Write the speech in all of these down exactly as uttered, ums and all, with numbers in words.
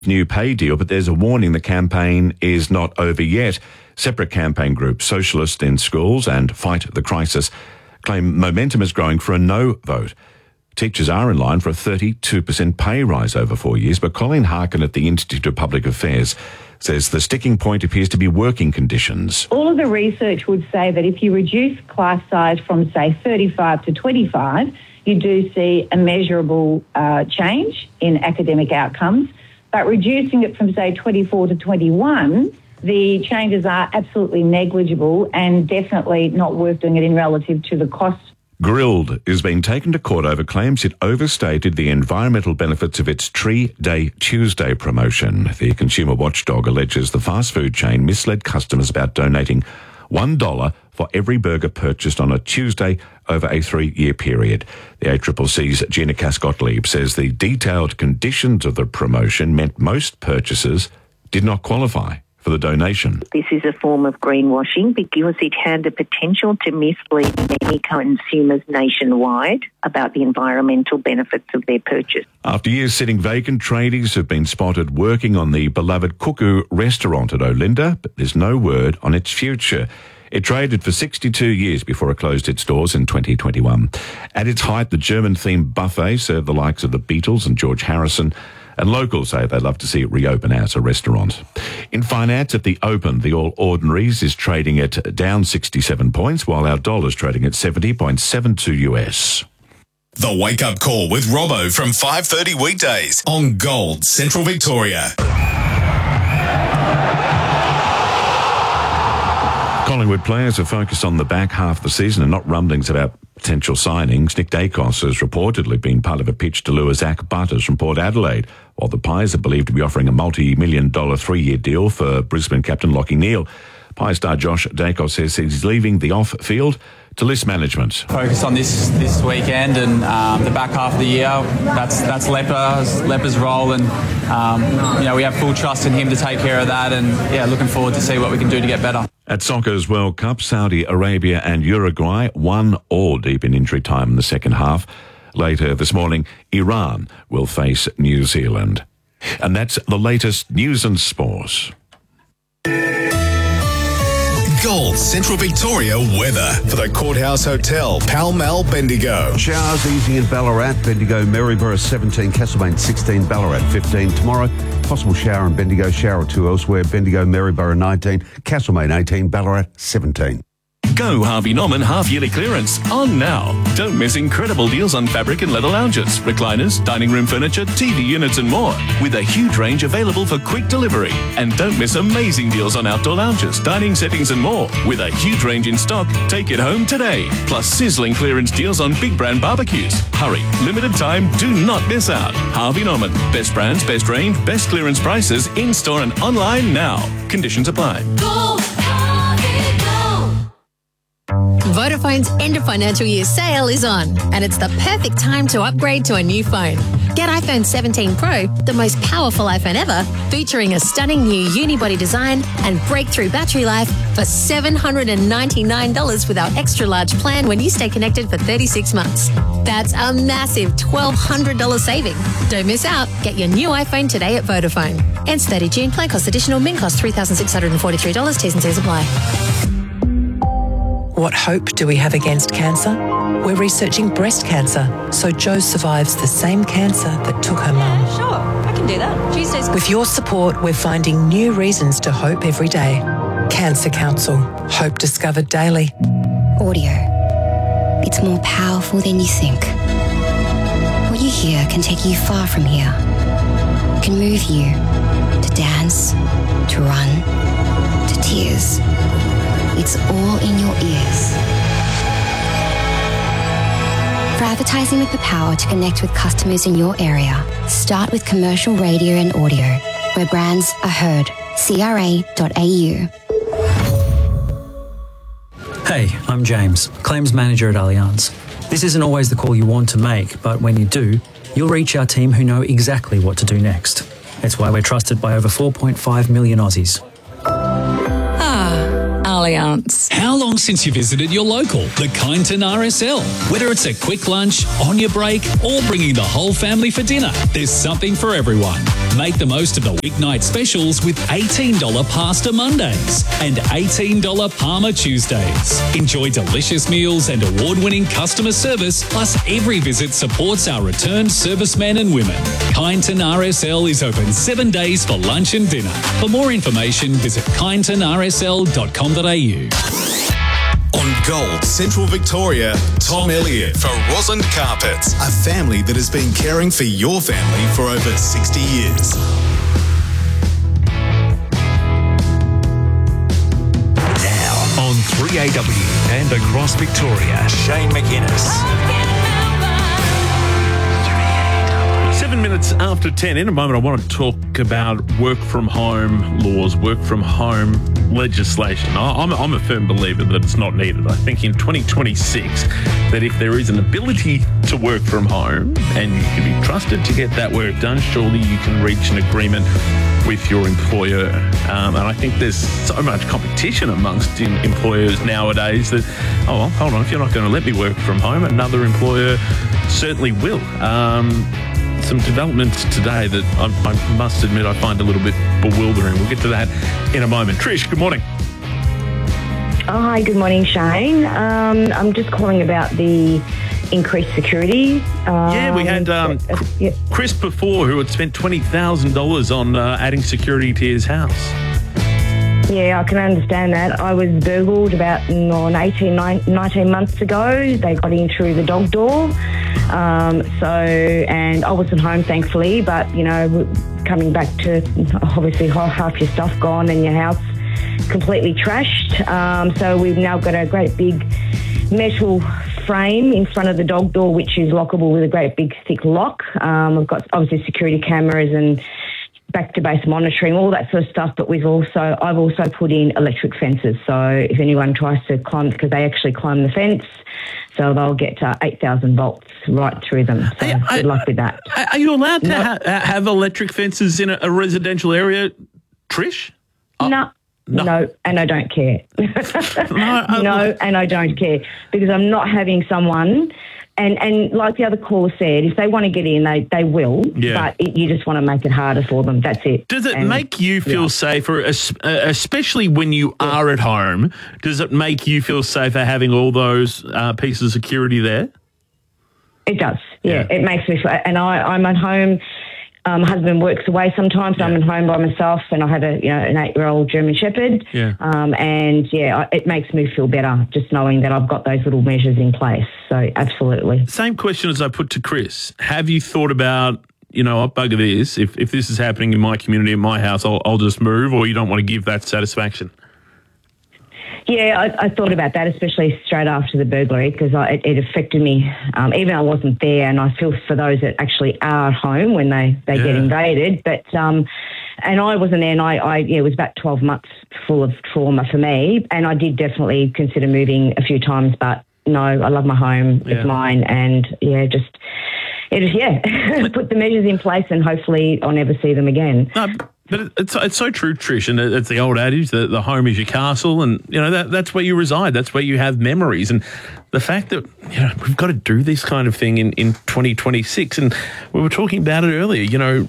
new pay deal, but there's a warning the campaign is not over yet. Separate campaign groups, Socialist in Schools and Fight the Crisis, claim momentum is growing for a no vote. Teachers are in line for a thirty-two percent pay rise over four years, but Colleen Harkin at the Institute of Public Affairs says the sticking point appears to be working conditions. All of the research would say that if you reduce class size from, say, thirty-five to twenty-five, you do see a measurable uh, change in academic outcomes. But reducing it from, say, twenty-four to twenty-one, the changes are absolutely negligible and definitely not worth doing it in relative to the cost. Grilled is being taken to court over claims it overstated the environmental benefits of its Tree Day Tuesday promotion. The consumer watchdog alleges the fast food chain misled customers about donating one dollar for every burger purchased on a Tuesday over a three-year period. The A C C C's Gina Cass-Gottlieb says the detailed conditions of the promotion meant most purchasers did not qualify for the donation. This is a form of greenwashing because it had the potential to mislead many consumers nationwide about the environmental benefits of their purchase. After years sitting vacant, tradies have been spotted working on the beloved Cuckoo restaurant at Olinda, but there's no word on its future. It traded for sixty-two years before it closed its doors in twenty twenty-one. At its height, the German-themed buffet served the likes of the Beatles and George Harrison, and locals say they'd love to see it reopen as a restaurant. In finance, at the Open, the All Ordinaries is trading at down sixty-seven points, while our dollar's trading at seventy point seven two U S. The Wake Up Call with Robbo from five thirty weekdays on Gold Central Victoria. Collingwood players are focused on the back half of the season and not rumblings about potential signings. Nick Dacos has reportedly been part of a pitch to lure Zach Butters from Port Adelaide, while the Pies are believed to be offering a multi-million dollar three-year deal for Brisbane captain Lachie Neale. Pie star Josh Dacos says he's leaving the off-field to list management. Focus on this this weekend and um, the back half of the year. That's that's Leper's Leper's role, and um, you know we have full trust in him to take care of that. And yeah, looking forward to see what we can do to get better. At Soccer's World Cup, Saudi Arabia and Uruguay one all deep in injury time in the second half. Later this morning, Iran will face New Zealand. And that's the latest news and sports. Gold Central Victoria weather for the Courthouse Hotel, Pall Mall, Bendigo. Showers easing in Ballarat, Bendigo, Maryborough seventeen, Castlemaine sixteen, Ballarat fifteen. Tomorrow, possible shower in Bendigo, shower or two elsewhere, Bendigo, Maryborough nineteen, Castlemaine eighteen, Ballarat seventeen. Go Harvey Norman half-yearly clearance on now. Don't miss incredible deals on fabric and leather lounges, recliners, dining room furniture, T V units and more, with a huge range available for quick delivery. And don't miss amazing deals on outdoor lounges, dining settings and more, with a huge range in stock. Take it home today. Plus sizzling clearance deals on big brand barbecues. Hurry, limited time, do not miss out. Harvey Norman, best brands, best range, best clearance prices, in-store and online now. Conditions apply. Go Harvey, go! Vodafone's end of financial year sale is on, and it's the perfect time to upgrade to a new phone. Get iPhone seventeen Pro, the most powerful iPhone ever, featuring a stunning new unibody design and breakthrough battery life for seven hundred ninety-nine dollars with our extra large plan when you stay connected for thirty-six months. That's a massive twelve hundred dollars saving. Don't miss out. Get your new iPhone today at Vodafone. Ends thirtieth of June. Plan cost additional. Min cost three thousand six hundred forty-three dollars. T's and C's apply. What hope do we have against cancer? We're researching breast cancer, so Jo survives the same cancer that took her mum. Yeah, sure, I can do that. Tuesdays. With your support, we're finding new reasons to hope every day. Cancer Council. Hope discovered daily. Audio. It's more powerful than you think. What you hear can take you far from here. It can move you to dance, to run, to tears. It's all in your ears. For advertising with the power to connect with customers in your area, start with commercial radio and audio, where brands are heard. C R A dot A U. Hey, I'm James, Claims Manager at Allianz. This isn't always the call you want to make, but when you do, you'll reach our team who know exactly what to do next. It's why we're trusted by over four point five million Aussies. Allianz. How long since you visited your local, the Kyneton R S L? Whether it's a quick lunch, on your break, or bringing the whole family for dinner, there's something for everyone. Make the most of the weeknight specials with eighteen dollars Pasta Mondays and eighteen dollars Parma Tuesdays. Enjoy delicious meals and award-winning customer service, plus every visit supports our returned servicemen and women. Kyneton R S L is open seven days for lunch and dinner. For more information, visit kyneton r s l dot com dot a u. On Gold Central Victoria, Tom Elliott for Rosin Carpets, a family that has been caring for your family for over sixty years. Now on three A W and across Victoria, Shane McInnes. Seven minutes after ten. In a moment, I want to talk about work from home laws, work from home legislation. I'm, I'm a firm believer that it's not needed. I think in twenty twenty-six, that if there is an ability to work from home and you can be trusted to get that work done, surely you can reach an agreement with your employer. Um, and I think there's so much competition amongst em- employers nowadays that, oh, well, hold on, if you're not going to let me work from home, another employer certainly will. Um, some developments today that I, I must admit I find a little bit bewildering. We'll get to that in a moment. Trish, good morning. Oh, hi, good morning, Shane. Um, I'm just calling about the increased security. Um, yeah, we had um, uh, yeah. Chris before who had spent twenty thousand dollars on uh, adding security to his house. Yeah, I can understand that. I was burgled about no, eighteen, nineteen months ago. They got in through the dog door. Um, so, and I wasn't home, thankfully, but, you know, coming back to obviously half your stuff gone and your house completely trashed. Um, so we've now got a great big metal frame in front of the dog door, which is lockable with a great big thick lock. Um, we've got obviously security cameras and back to base monitoring, all that sort of stuff. But we've also, I've also put in electric fences. So if anyone tries to climb, because they actually climb the fence, so they'll get uh, eight thousand volts right through them. So I, I, good luck with that. Are you allowed to no. ha- have electric fences in a, a residential area, Trish? Oh, no. No. no, and I don't care. no, no, and I don't care because I'm not having someone. And, and like the other caller said, if they want to get in, they, they will, yeah. but it, you just want to make it harder for them. That's it. Does it and, make you feel yeah. safer, especially when you yeah. are at home? Does it make you feel safer having all those uh, pieces of security there? It does, yeah. yeah. It makes me feel, and I, I'm at home. Um, husband works away sometimes. So yeah. I'm at home by myself, and I have a you know an eight-year-old German Shepherd. Yeah. Um, and yeah, it makes me feel better just knowing that I've got those little measures in place. So absolutely. Same question as I put to Chris. Have you thought about you know, I'll bugger this. If if this is happening in my community, in my house, I'll I'll just move, or you don't want to give that satisfaction? Yeah, I, I thought about that, especially straight after the burglary, because it, it affected me. Um, even though I wasn't there, and I feel for those that actually are at home when they, they yeah. get invaded. But um, and I wasn't there, and I, I yeah, it was about twelve months full of trauma for me, and I did definitely consider moving a few times, but no, I love my home. Yeah. It's mine, and yeah, just it is yeah, put the measures in place, and hopefully I'll never see them again. No, But it's it's so true, Trish, and it's the old adage that the home is your castle, and you know that that's where you reside, that's where you have memories, and the fact that you know we've got to do this kind of thing in, in twenty twenty-six, and we were talking about it earlier. You know,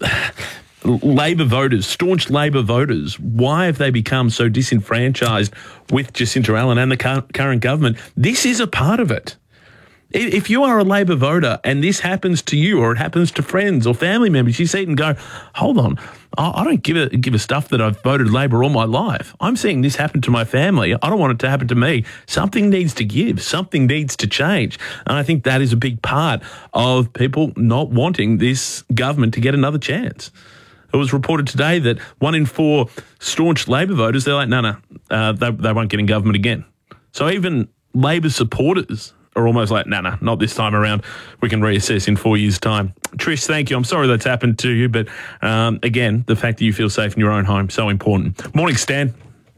Labor voters, staunch Labor voters, why have they become so disenfranchised with Jacinta Allen and the current government? This is a part of it. If you are a Labor voter and this happens to you, or it happens to friends or family members, you see it and go, hold on, I don't give a give a stuff that I've voted Labor all my life. I'm seeing this happen to my family. I don't want it to happen to me. Something needs to give. Something needs to change. And I think that is a big part of people not wanting this government to get another chance. It was reported today that one in four staunch Labor voters, they're like, no, no, uh, they, they won't get in government again. So even Labor supporters are almost like, no, nah, no, nah, not this time around. We can reassess in four years' time. Trish, thank you. I'm sorry that's happened to you, but um, again, the fact that you feel safe in your own home, so important. Morning, Stan.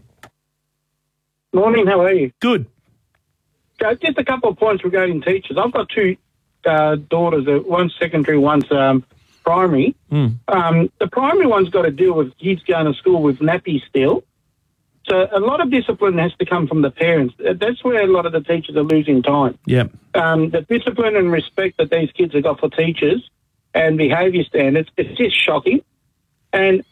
Morning, how are you? Good. Uh, just a couple of points regarding teachers. I've got two uh, daughters, uh, one's secondary, one's um, primary. Mm. Um, the primary one's got to deal with kids going to school with nappies still. So a lot of discipline has to come from the parents. That's where a lot of the teachers are losing time. Yeah. Um, the discipline and respect that these kids have got for teachers and behaviour standards, it's just shocking. And